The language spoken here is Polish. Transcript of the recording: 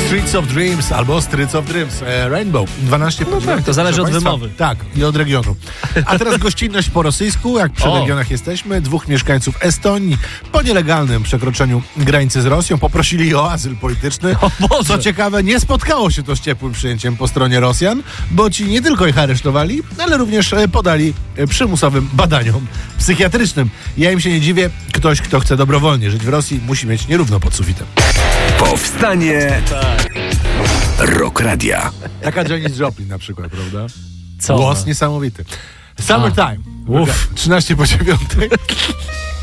Streets of Dreams albo Streets of Dreams. Rainbow. 12 po 9. Tak, to zależy od Państwa. wymowy. Tak, i od regionu. A teraz gościnność po rosyjsku, jak przy regionach jesteśmy. 2 mieszkańców Estonii po nielegalnym przekroczeniu granicy z Rosją poprosili o azyl polityczny. O Boże. Co ciekawe, nie spotkało się to z ciepłym przyjęciem po stronie Rosjan, bo ci nie tylko ich aresztowali, ale również podali przymusowym badaniom psychiatrycznym. Ja im się nie dziwię. Ktoś, kto chce dobrowolnie żyć w Rosji, musi mieć nierówno pod sufitem. Powstanie Rock Radia. Taka Janis Joplin na przykład, prawda? Co? Głos niesamowity. Summertime. 13 po 9.